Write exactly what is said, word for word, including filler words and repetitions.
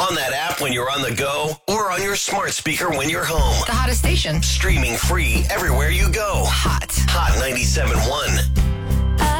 On that app when you're on the go or on your smart speaker when you're home. The hottest station. Streaming free everywhere you go.